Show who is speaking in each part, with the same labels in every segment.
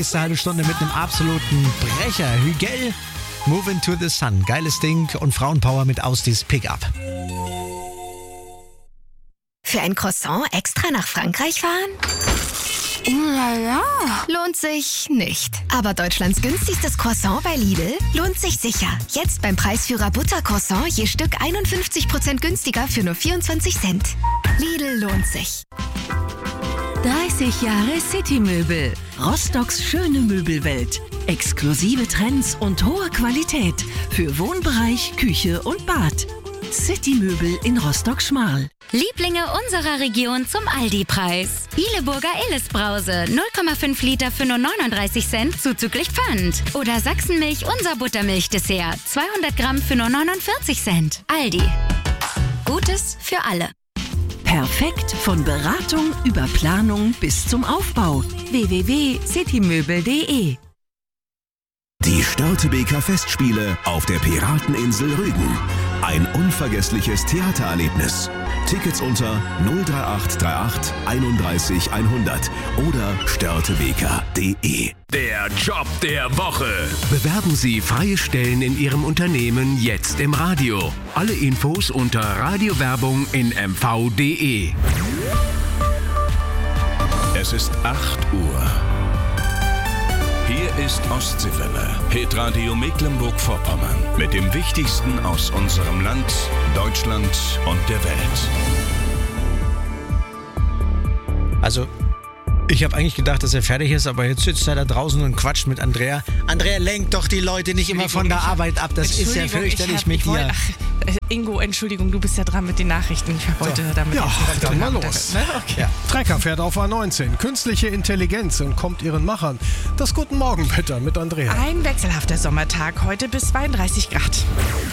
Speaker 1: nächste halbe Stunde mit einem absoluten Brecher. Hügel, Move into the Sun. Geiles Ding und Frauenpower mit Austis Pickup.
Speaker 2: Für ein Croissant extra nach Frankreich fahren?
Speaker 3: Ja.
Speaker 2: Lohnt sich nicht. Aber Deutschlands günstigstes Croissant bei Lidl lohnt sich sicher. Jetzt beim Preisführer Buttercroissant je Stück 51% günstiger für nur 24 Cent. Lidl lohnt sich.
Speaker 4: 30 Jahre City-Möbel. Rostocks schöne Möbelwelt. Exklusive Trends und hohe Qualität für Wohnbereich, Küche und Bad. City-Möbel in Rostock-Schmarl.
Speaker 5: Lieblinge unserer Region zum Aldi-Preis. Bieleburger Illes-Brause, 0,5 Liter für nur 39 Cent zuzüglich Pfand. Oder Sachsenmilch unser Buttermilch-Dessert, 200 Gramm für nur 49 Cent. Aldi. Gutes für alle.
Speaker 4: Perfekt von Beratung über Planung bis zum Aufbau. www.citymöbel.de.
Speaker 6: Die Störtebeker Festspiele auf der Pirateninsel Rügen. Ein unvergessliches Theatererlebnis. Tickets unter 03838 31 100 oder störtebeker.de.
Speaker 7: Der Job der Woche. Bewerben Sie freie Stellen in Ihrem Unternehmen jetzt im Radio. Alle Infos unter Radiowerbung in mv.de. Es ist 8 Uhr. Hier ist Ostseewelle, Hitradio Mecklenburg-Vorpommern. Mit dem Wichtigsten aus unserem Land, Deutschland und der Welt.
Speaker 1: Also, ich habe eigentlich gedacht, dass er fertig ist, aber jetzt sitzt er da draußen und quatscht mit Andrea. Andrea, lenkt doch die Leute nicht immer von der Arbeit ab. Das ist ja fürchterlich mit dir.
Speaker 3: Ingo, Entschuldigung, du bist ja dran mit den Nachrichten. Ich habe heute damit...
Speaker 8: Ja, dann mal los.
Speaker 3: Ne? Okay.
Speaker 8: Ja. Trecker fährt auf A19. Künstliche Intelligenz entkommt ihren Machern. Das Guten Morgen-Wetter mit Andrea.
Speaker 3: Ein wechselhafter Sommertag, heute bis 32 Grad.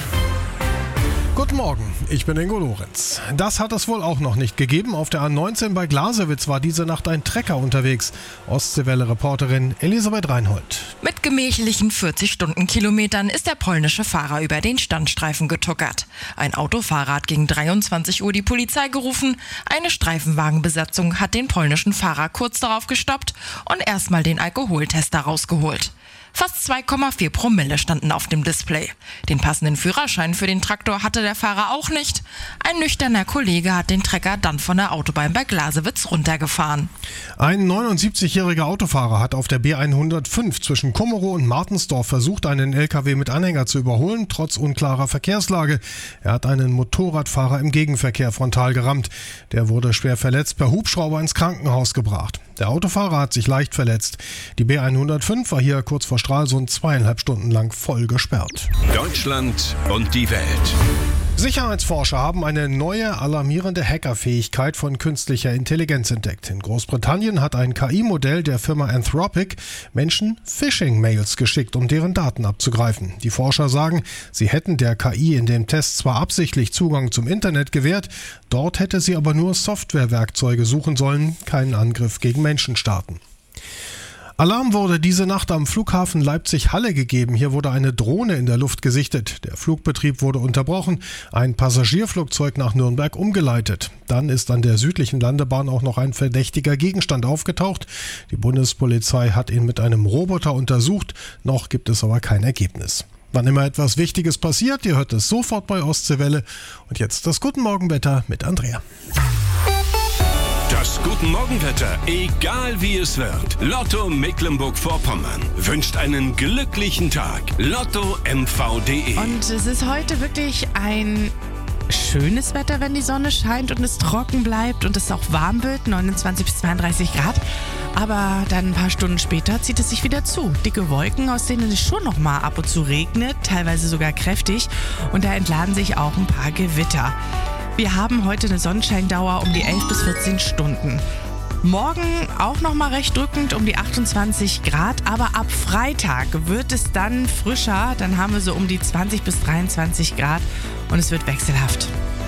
Speaker 8: Guten Morgen, ich bin Ingo Lorenz. Das hat es wohl auch noch nicht gegeben. Auf der A19 bei Glasewitz war diese Nacht ein Trecker unterwegs. Ostseewelle-Reporterin Elisabeth Reinhold.
Speaker 9: Mit gemächlichen 40 Stundenkilometern ist der polnische Fahrer über den Standstreifen getuckert. Ein Autofahrer hat gegen 23 Uhr die Polizei gerufen. Eine Streifenwagenbesatzung hat den polnischen Fahrer kurz darauf gestoppt und erstmal den Alkoholtester rausgeholt. Fast 2,4 Promille standen auf dem Display. Den passenden Führerschein für den Traktor hatte der Fahrer auch nicht. Ein nüchterner Kollege hat den Trecker dann von der Autobahn bei Glasewitz runtergefahren.
Speaker 8: Ein 79-jähriger Autofahrer hat auf der B105 zwischen Kummerow und Martensdorf versucht, einen LKW mit Anhänger zu überholen, trotz unklarer Verkehrslage. Er hat einen Motorradfahrer im Gegenverkehr frontal gerammt. Der wurde schwer verletzt per Hubschrauber ins Krankenhaus gebracht. Der Autofahrer hat sich leicht verletzt. Die B105 war hier kurz vor Stralsund 2,5 Stunden lang voll gesperrt.
Speaker 7: Deutschland und die Welt.
Speaker 8: Sicherheitsforscher haben eine neue alarmierende Hackerfähigkeit von künstlicher Intelligenz entdeckt. In Großbritannien hat ein KI-Modell der Firma Anthropic Menschen Phishing-Mails geschickt, um deren Daten abzugreifen. Die Forscher sagen, sie hätten der KI in dem Test zwar absichtlich Zugang zum Internet gewährt, dort hätte sie aber nur Softwarewerkzeuge suchen sollen, keinen Angriff gegen Menschen starten. Alarm wurde diese Nacht am Flughafen Leipzig-Halle gegeben. Hier wurde eine Drohne in der Luft gesichtet. Der Flugbetrieb wurde unterbrochen, ein Passagierflugzeug nach Nürnberg umgeleitet. Dann ist an der südlichen Landebahn auch noch ein verdächtiger Gegenstand aufgetaucht. Die Bundespolizei hat ihn mit einem Roboter untersucht. Noch gibt es aber kein Ergebnis. Wann immer etwas Wichtiges passiert, ihr hört es sofort bei Ostseewelle. Und jetzt das Guten Morgenwetter mit Andrea.
Speaker 7: Das Guten Morgenwetter, egal wie es wird. Lotto Mecklenburg-Vorpommern wünscht einen glücklichen Tag. Lotto mv.de.
Speaker 3: Und es ist heute wirklich ein schönes Wetter, wenn die Sonne scheint und es trocken bleibt und es auch warm wird, 29 bis 32 Grad. Aber dann ein paar Stunden später zieht es sich wieder zu. Dicke Wolken, aus denen es schon noch mal ab und zu regnet, teilweise sogar kräftig. Und da entladen sich auch ein paar Gewitter. Wir haben heute eine Sonnenscheindauer um die 11 bis 14 Stunden. Morgen auch noch mal recht drückend um die 28 Grad, aber ab Freitag wird es dann frischer. Dann haben wir so um die 20 bis 23 Grad und es wird wechselhaft.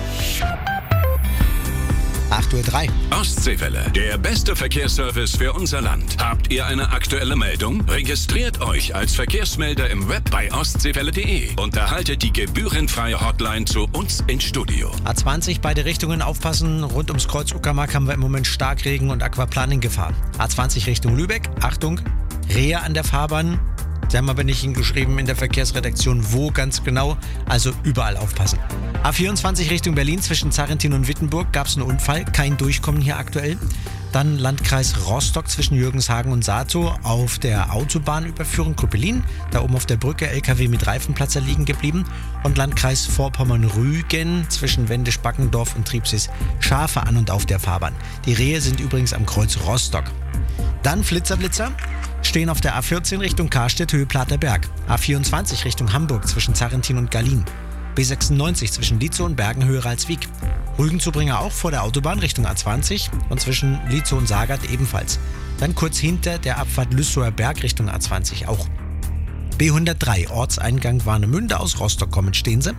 Speaker 1: 8:03 Uhr.
Speaker 7: Ostseewelle, der beste Verkehrsservice für unser Land. Habt ihr eine aktuelle Meldung? Registriert euch als Verkehrsmelder im Web bei ostseewelle.de und erhaltet die gebührenfreie Hotline zu uns ins Studio.
Speaker 1: A20, beide Richtungen aufpassen. Rund ums Kreuz Uckermark haben wir im Moment Starkregen und Aquaplaning-Gefahr. A20 Richtung Lübeck, Achtung, Rehe an der Fahrbahn. Sie haben aber nicht hingeschrieben in der Verkehrsredaktion, wo ganz genau. Also überall aufpassen. A24 Richtung Berlin zwischen Zarrentin und Wittenburg gab es einen Unfall. Kein Durchkommen hier aktuell. Dann Landkreis Rostock zwischen Jürgenshagen und Sato auf der Autobahnüberführung Kuppelin. Da oben auf der Brücke LKW mit Reifenplatzer liegen geblieben. Und Landkreis Vorpommern-Rügen zwischen Wendisch-Backendorf und Tribsees Schafe an und auf der Fahrbahn. Die Rehe sind übrigens am Kreuz Rostock. Dann Flitzer stehen auf der A14 Richtung Karstedt, Höhe Platerberg. A24 Richtung Hamburg zwischen Zarrentin und Gallien. B96 zwischen Lietzow und Bergen, Höhe Ralswiek. Rügenzubringer auch vor der Autobahn Richtung A20 und zwischen Lietzow und Sagard ebenfalls. Dann kurz hinter der Abfahrt Lüssower Berg Richtung A20 auch. B103 Ortseingang Warnemünde aus Rostock kommend stehen sie.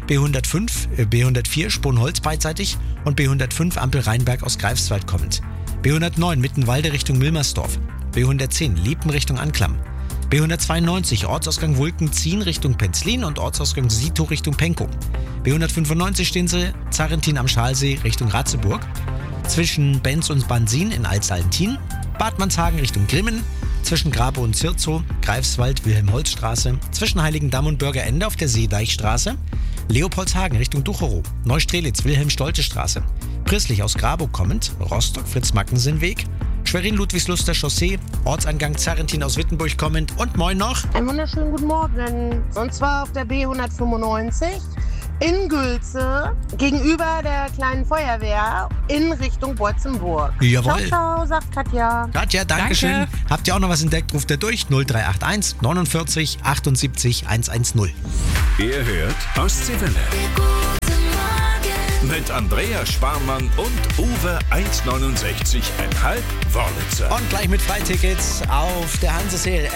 Speaker 1: B104 Sponholz beidseitig und B105 Ampel Rheinberg aus Greifswald kommend. B109 Mittenwalde Richtung Wilmersdorf. B110 Liepen Richtung Anklam. B192 Ortsausgang Wulken-Ziehen Richtung Penzlin und Ortsausgang Sito Richtung Penkow. B195 stehen sie Zarrentin am Schalsee Richtung Ratzeburg. Zwischen Benz und Bansin in Altsallentin. Bad Manshagen Richtung Grimmen. Zwischen Grabow und Zirzow, Greifswald, Wilhelm-Holz-Straße. Zwischen Heiligendamm und Bürgerende auf der Seedeichstraße. Leopoldshagen Richtung Ducherow. Neustrelitz, Wilhelm-Stolte-Straße. Prisslich aus Grabow kommend. Rostock, Fritz-Mackensen-Weg. Schwerin-Ludwigsluster Chaussee, Ortseingang Zarrentin aus Wittenburg kommend und moin noch.
Speaker 10: Einen wunderschönen guten Morgen. Und zwar auf der B195 in Gülze gegenüber der kleinen Feuerwehr in Richtung Boitzenburg.
Speaker 1: Jawohl.
Speaker 10: Ciao, ciao, sagt Katja.
Speaker 1: Katja, dankeschön.
Speaker 3: Danke.
Speaker 1: Habt ihr auch noch was entdeckt? Ruft ihr durch 0381 49 78 110.
Speaker 7: Ihr hört Ostseewelle. Mit Andrea Sparmann und Uwe 1,69,5 Wörlitzer.
Speaker 1: Und gleich mit Freitickets auf der Hanseseel.